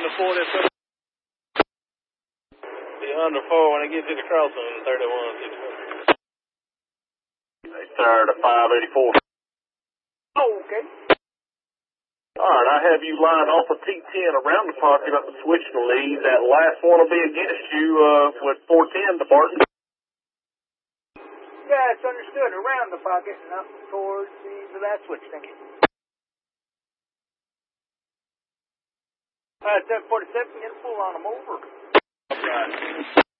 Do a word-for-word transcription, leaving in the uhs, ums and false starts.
the forty-seven. Be under four when it gets to the crossing, thirty-one sixty-four. They started at five eighty-four. Okay. All right, I have you line off of T ten around the pocket up the switch to lead. That last one will be against you uh, with four ten to Barton. Yeah, it's understood. Around the pocket and up towards the, the last switch. Thank you. All right, seven forty-seven, get a pull on them over. Right.